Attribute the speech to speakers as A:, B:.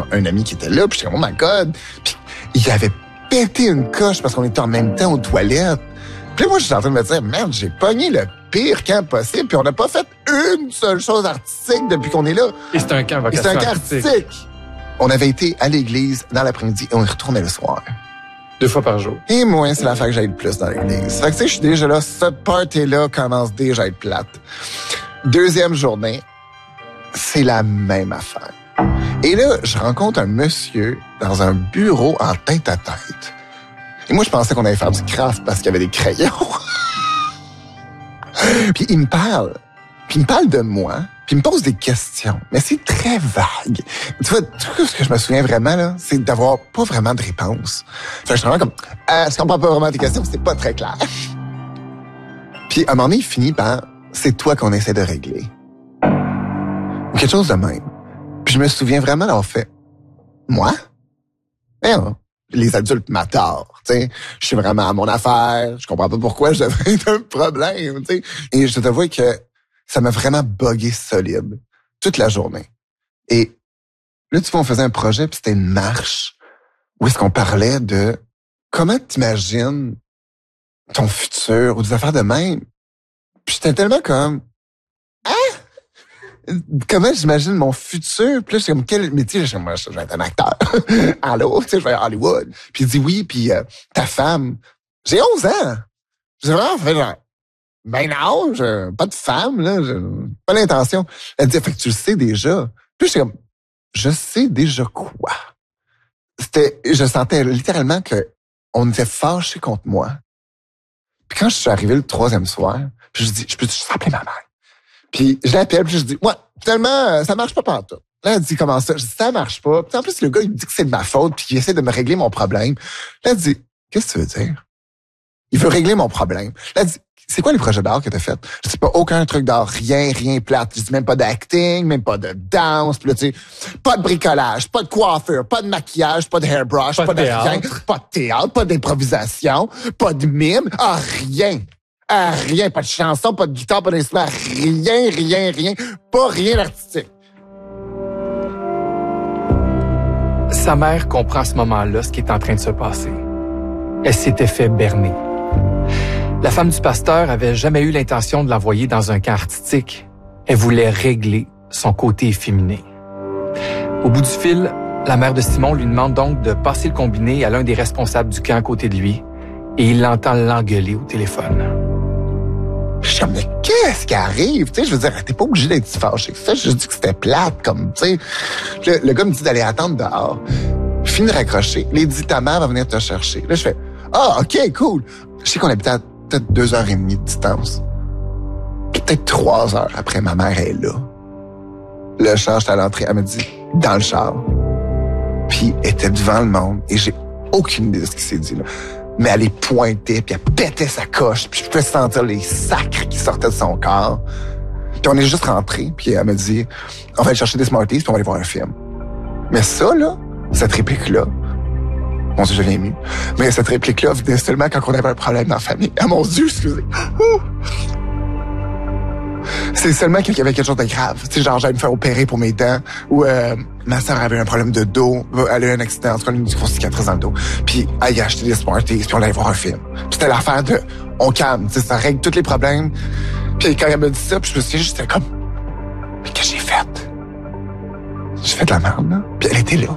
A: un ami qui était là, puis j'étais comme, oh my God. Puis il avait pété une coche parce qu'on était en même temps aux toilettes. Puis là, moi, je suis en train de me dire, merde, j'ai pogné le pire camp possible, puis on n'a pas fait une seule chose artistique depuis qu'on est là.
B: Et c'est un camp vocation artistique.
A: On avait été à l'église dans l'après-midi et on y retournait le soir.
B: 2 fois par jour.
A: Et moi, c'est l'affaire que j'aille le plus dans l'église. Fait que tu sais, je suis déjà là, ce party-là commence déjà à être plate. Deuxième journée, c'est la même affaire. Et là, je rencontre un monsieur dans un bureau en tête-à-tête. Et moi, je pensais qu'on allait faire du craft parce qu'il y avait des crayons. Puis il me parle. Puis il me parle de moi. Puis il me pose des questions. Mais c'est très vague. Tu vois, tout ce que je me souviens vraiment, là, c'est d'avoir pas vraiment de réponse. Fait que je suis vraiment comme, je comprends pas vraiment tes questions, c'est pas très clair. Puis à un moment donné, il finit par, c'est toi qu'on essaie de régler. Ou quelque chose de même. Puis je me souviens vraiment d'avoir fait, moi? Les adultes m'adorent, tu sais. Je suis vraiment à mon affaire. Je comprends pas pourquoi je devrais être un problème, tu sais. Et je t'avoue que ça m'a vraiment buggé solide toute la journée. Et là, tu vois, on faisait un projet, puis c'était une marche où est-ce qu'on parlait de comment t'imagines ton futur ou des affaires de même. Puis j'étais tellement comme, comment j'imagine mon futur? Puis là, j'étais comme, quel métier? Moi, je vais être un acteur. Allô? Tu sais, je vais à Hollywood. Puis il dit oui, puis ta femme. J'ai 11 ans. J'ai vraiment fait genre, ben non, pas de femme, là. Pas l'intention. Elle dit, fait que tu le sais déjà. Puis j'étais comme, je sais déjà quoi? Je sentais littéralement que on était fâchés contre moi. Puis quand je suis arrivé le 3e soir, puis je dis, je peux juste appeler ma mère? Puis je l'appelle, puis je dis, ouais, finalement, ça marche pas pantoute. Là, elle dit, comment ça? Je dis, ça marche pas. Puis en plus, le gars, il me dit que c'est de ma faute, puis qu'il essaie de me régler mon problème. Là, elle dit, qu'est-ce que tu veux dire? Il veut régler mon problème. Là, elle dit, c'est quoi les projets d'art que t'as fait? Je dis, pas aucun truc d'art, rien plate. Je dis, même pas d'acting, même pas de danse. Puis là, tu sais, pas de bricolage, pas de coiffure, pas de maquillage, pas de hairbrush, pas de rien, pas de théâtre, pas d'improvisation, pas de mime, rien. Rien, pas de chanson, pas de guitare, pas d'instrument, rien, pas rien d'artistique.
B: Sa mère comprend à ce moment-là ce qui est en train de se passer. Elle s'était fait berner. La femme du pasteur avait jamais eu l'intention de l'envoyer dans un camp artistique. Elle voulait régler son côté efféminé. Au bout du fil, la mère de Simon lui demande donc de passer le combiné à l'un des responsables du camp à côté de lui et il l'entend l'engueuler au téléphone.
A: Je suis comme, mais qu'est-ce qui arrive? Tu sais, je veux dire, t'es pas obligé d'être fâché. Je dis que c'était plate, comme, tu sais. Le gars me dit d'aller attendre dehors. Je finis de raccrocher. Il dit, ta mère va venir te chercher. Là, je fais, OK, cool. Je sais qu'on habitait à peut-être 2h30 de distance. Peut-être 3 heures après, ma mère est là. Le char, j'étais à l'entrée. Elle me dit, dans le char. Puis, elle était devant le monde. Et j'ai aucune idée de ce qui s'est dit, là. Mais elle est pointée, puis elle pétait sa coche, puis je pouvais sentir les sacres qui sortaient de son corps. Puis on est juste rentrés, puis elle me dit, on va aller chercher des Smarties, puis on va aller voir un film. Mais ça, là, cette réplique-là, mon Dieu, je viens ému, mais cette réplique-là venait seulement quand on avait un problème dans la famille. Ah mon Dieu, excusez. C'est seulement qu'il y avait quelque chose de grave. Tu sais, genre, j'allais me faire opérer pour mes dents, ou ma sœur avait un problème de dos, elle a eu un accident, en tout cas, une grosse cicatrice dans le dos. Puis, elle a acheté des Smarties, puis on allait voir un film. Puis c'était l'affaire de, on calme, tu sais, ça règle tous les problèmes. Puis quand elle m'a dit ça, puis je me suis dit, j'étais comme, mais qu'est-ce que j'ai fait? J'ai fait de la merde, là. Puis elle était là.